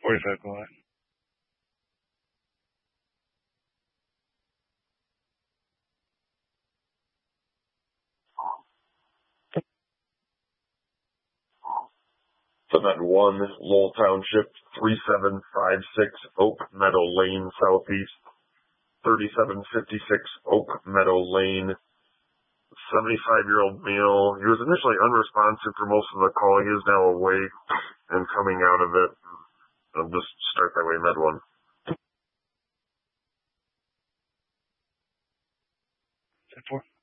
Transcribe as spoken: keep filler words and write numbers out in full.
forty-five, go ahead. Cement one, Lowell Township, three seven five six Oak Meadow Lane Southeast, thirty-seven fifty-six Oak Meadow Lane, seventy-five-year-old male. He was initially unresponsive for most of the call. He is now awake and coming out of it. I'll just start that way, Med one. ten four.